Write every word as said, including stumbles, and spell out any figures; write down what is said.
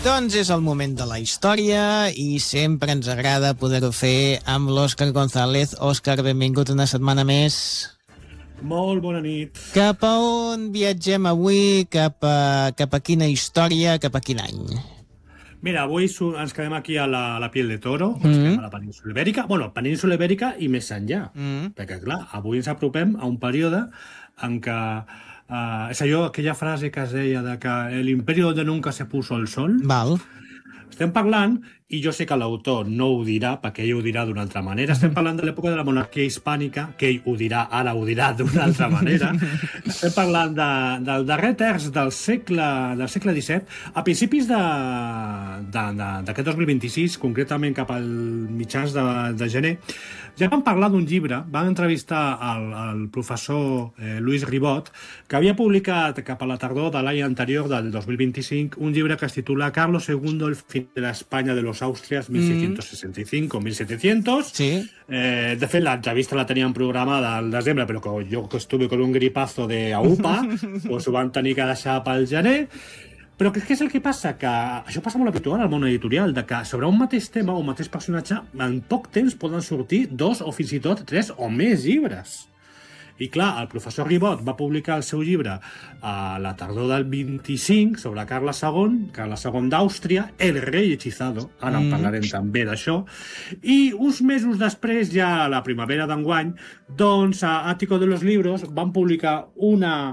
Doncs és el moment de la història i sempre ens agrada poder-ho fer amb l'Òscar González. Òscar, benvingut una setmana més. Molt bona nit. Cap a on viatgem avui? Cap a, cap a quina història? Cap a quin any? Mira, avui ens quedem aquí a la, a la Piel de Toro, ens Mm. quedem a la península Ibèrica, bueno, península Ibèrica i més enllà, Mm. perquè clar, avui ens apropem a un període en què uh, és allò, aquella frase que es deia de que l'imperi donde nunca se puso el sol. Val. Estem parlant, i jo sé que l'autor no ho dirà, perquè ell ho dirà d'una altra manera, estem parlant de l'època de la monarquia hispànica, que ell ho dirà, ara ho dirà d'una altra manera. Estem parlant de, del darrer terç del segle, del segle disset, a principis d'aquest dos mil vint-i-sis, concretament cap al mitjans de, de gener, ja vam parlar d'un llibre, vam entrevistar el, el professor eh, Luis Ribot, que havia publicat cap a la tardor de l'any anterior, del dos mil vint-i-cinc, un llibre que es titula Carlos segundo, el fin de la España de los Austrias, mil seiscientos sesenta y cinco a mil setecientos. Sí. Eh, de fet, l'entrevista la teníem programada al desembre, però que jo que estuve con un gripazo de A U P A, doncs ho vam tenir que deixar pel gener. Però què és el que passa? Que això passa molt habitual al món editorial, de que sobre un mateix tema o un mateix personatge en poc temps poden sortir dos o fins i tot tres o més llibres. I clar, el professor Ribot va publicar el seu llibre a la tardor del vint-i-cinc sobre Carles segon, Carles segon d'Àustria, el rei hechizado, ara en parlarem també d'això, i uns mesos després, ja a la primavera d'enguany, doncs a Ático de los Libros van publicar una